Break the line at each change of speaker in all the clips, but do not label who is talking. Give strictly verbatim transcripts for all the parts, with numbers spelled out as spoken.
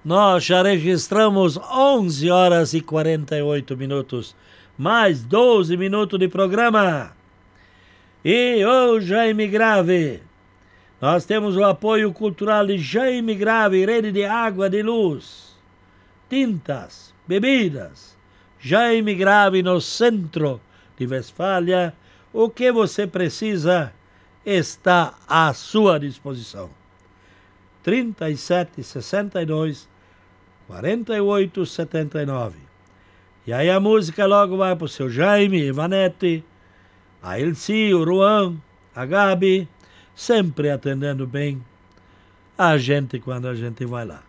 Nós já registramos onze horas e quarenta e oito minutos, mais doze minutos de programa. E o Jaime Grave, nós temos o apoio cultural de Jaime Grave, rede de água, de luz, tintas, bebidas. Jaime Grave no centro de Westfália. O que você precisa está à sua disposição. trinta e sete, sessenta e dois, quarenta e oito, setenta e nove. E aí a música logo vai pro seu Jaime, Ivanete, a Elci, o Ruan, a Gabi, sempre atendendo bem a gente quando a gente vai lá.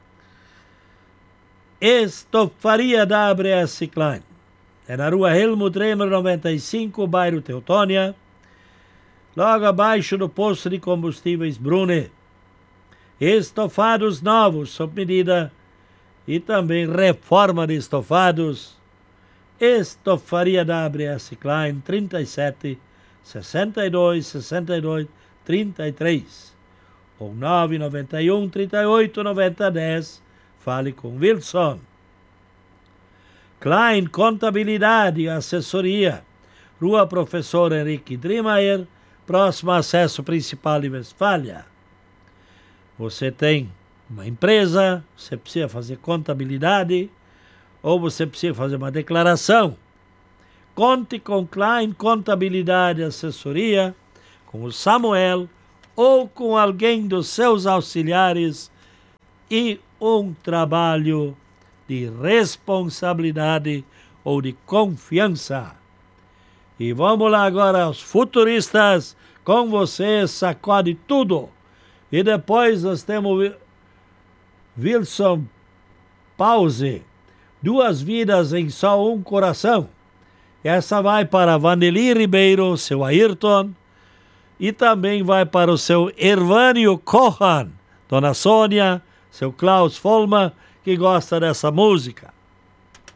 Estofaria da A B S Klein. É na rua Helmut Remer, noventa e cinco, bairro Teutônia, logo abaixo do posto de combustíveis Brune. Estofados novos, sob medida, e também reforma de estofados. Estofaria da A B S Klein, trinta e sete, sessenta e dois, sessenta e dois, trinta e três. Ou nove nove um, trinta e oito, noventa, dez. Fale com Wilson. Klein Contabilidade e Assessoria, Rua Professor Henrique Driemeyer, próximo acesso principal de Westfália. Você tem uma empresa, você precisa fazer contabilidade, ou você precisa fazer uma declaração. Conte com Klein Contabilidade e Assessoria, com o Samuel, ou com alguém dos seus auxiliares, e um trabalho de responsabilidade ou de confiança. E vamos lá agora aos futuristas, com você, sacode tudo. E depois nós temos Wilson Pause, Duas Vidas em Só Um Coração. Essa vai para Vaneli Ribeiro, seu Ayrton, e também vai para o seu Ervânio Kohan, Dona Sônia, seu Klaus Folma, que gosta dessa música.